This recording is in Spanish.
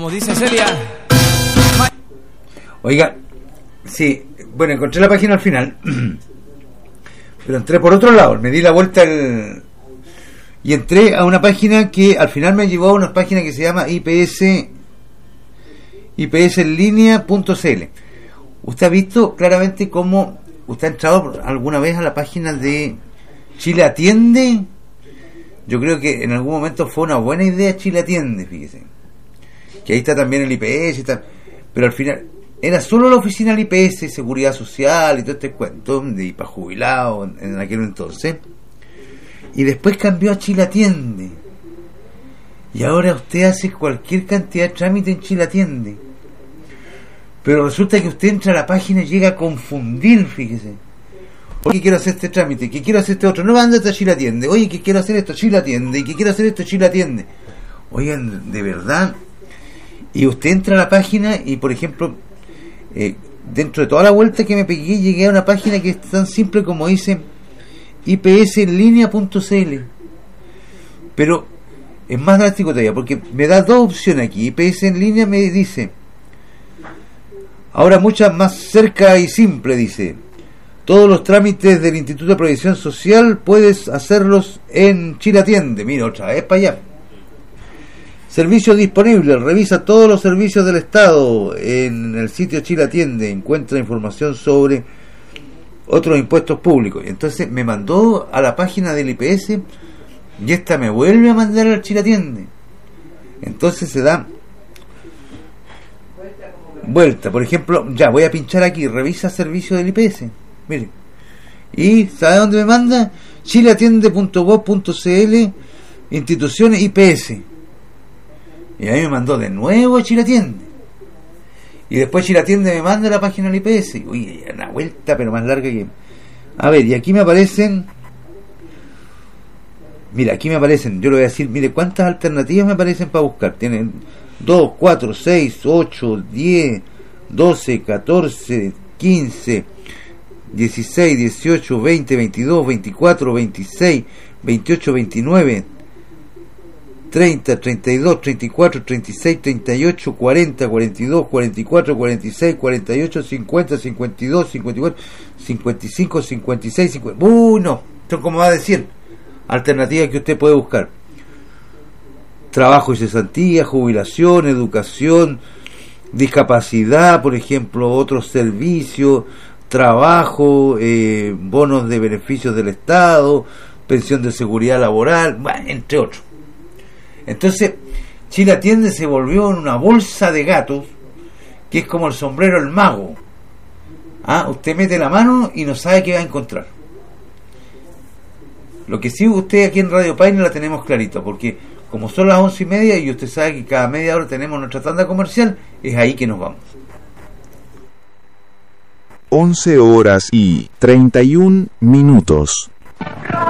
Como dice Celia. Oiga, sí, bueno, encontré la página al final, pero entré por otro lado, me di la vuelta y entré a una página que al final me llevó a una página que se llama ipsenlinea.cl. Usted ha visto claramente cómo usted ha entrado alguna vez a la página de Chile Atiende. Yo creo que en algún momento fue una buena idea Chile Atiende, fíjese, que ahí está también el IPS y tal, pero al final era solo la oficina del IPS, Seguridad Social y todo este cuento de para jubilados en aquel entonces, y después cambió a Chile Atiende, y ahora usted hace cualquier cantidad de trámite en Chile Atiende, pero resulta que usted entra a la página y llega a confundir, fíjese. Oye, quiero hacer este trámite, que quiero hacer este otro, no, anda a Chile Atiende, oye, que quiero hacer esto, Chile Atiende, y que quiero hacer esto, Chile Atiende. Oigan, de verdad. Y usted entra a la página y, por ejemplo, dentro de toda la vuelta que me pegué, llegué a una página que es tan simple como dice ipsenlinea.cl, pero es más drástico todavía, porque me da dos opciones aquí. IPS en línea me dice, ahora muchas más cerca y simple, dice, todos los trámites del Instituto de Previsión Social puedes hacerlos en Chile Atiende. Mira, otra vez para allá. Servicios disponibles, revisa todos los servicios del Estado en el sitio Chile Atiende, encuentra información sobre otros impuestos públicos. Entonces me mandó a la página del IPS y esta me vuelve a mandar al Chile Atiende. Entonces se da vuelta. Por ejemplo, ya voy a pinchar aquí, revisa servicios del IPS. Mire. Y ¿sabe dónde me manda? chileatiende.gov.cl, instituciones IPS. Y ahí me mandó de nuevo a Chile Atiende. Y después Chile Atiende me manda a la página del IPS. Uy, una vuelta, pero más larga que... A ver, y aquí me aparecen... Mira, aquí me aparecen, yo le voy a decir, mire, ¿cuántas alternativas me aparecen para buscar? Tienen 2, 4, 6, 8, 10, 12, 14, 15, 16, 18, 20, 22, 24, 26, 28, 29... 30, 32, 34, 36, 38, 40, 42, 44, 46, 48, 50, 52, 54, 55, 56, 50... no, esto como va a decir, alternativas que usted puede buscar. Trabajo y cesantía, jubilación, educación, discapacidad, por ejemplo, otros servicios, trabajo, bonos de beneficios del Estado, pensión de seguridad laboral, bueno, entre otros. Entonces Chile Atiende se volvió en una bolsa de gatos que es como el sombrero del mago. Usted mete la mano y no sabe qué va a encontrar. Lo que sí, usted aquí en Radio Paine la tenemos clarito, porque como son las 11:30 y usted sabe que cada media hora tenemos nuestra tanda comercial, es ahí que nos vamos. 11:31 minutos.